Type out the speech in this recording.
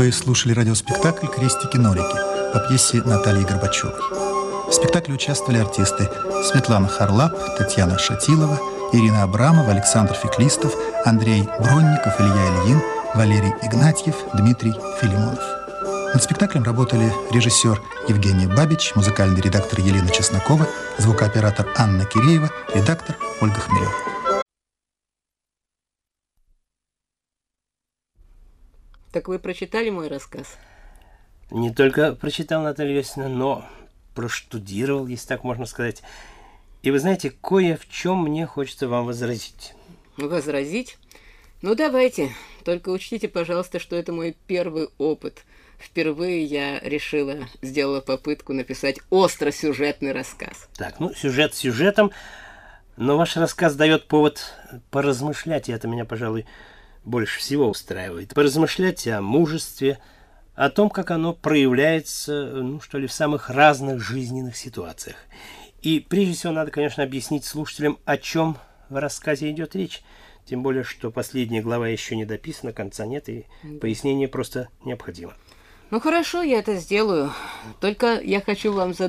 Вы слушали радиоспектакль «Крестики-нолики» по пьесе Натальи Горбачевой. В спектакле участвовали артисты Светлана Харлап, Татьяна Шатилова, Ирина Абрамова, Александр Феклистов, Андрей Бронников, Илья Ильин, Валерий Игнатьев, Дмитрий Филимонов. Над спектаклем работали режиссер Евгений Бабич, музыкальный редактор Елена Чеснокова, звукооператор Анна Киреева, редактор Ольга Хмелева. Так вы прочитали мой рассказ? Не только прочитал, Наталья Васильевна, но проштудировал, если так можно сказать. И вы знаете, кое в чем мне хочется вам возразить. Возразить? Ну, давайте. Только учтите, пожалуйста, что это мой первый опыт. Впервые я сделала попытку написать остросюжетный рассказ. Так, ну, сюжет сюжетом, но ваш рассказ дает повод поразмышлять, и это меня, пожалуй, больше всего устраивает. Поразмышлять о мужестве, о том, как оно проявляется, в самых разных жизненных ситуациях. И прежде всего надо, конечно, объяснить слушателям, о чем в рассказе идет речь. Тем более, что последняя глава еще не дописана, конца нет, и пояснение просто необходимо. Ну хорошо, я это сделаю. Только я хочу вам задать